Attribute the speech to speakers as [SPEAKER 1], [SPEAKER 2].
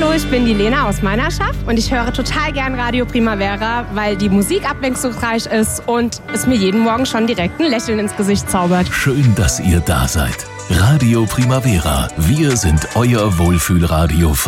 [SPEAKER 1] Hallo, ich bin die Lena aus Meinerschaft und ich höre total gern Radio Primavera, weil die Musik abwechslungsreich ist und es mir jeden Morgen schon direkt ein Lächeln ins Gesicht zaubert.
[SPEAKER 2] Schön, dass ihr da seid. Radio Primavera. Wir sind euer Wohlfühlradio.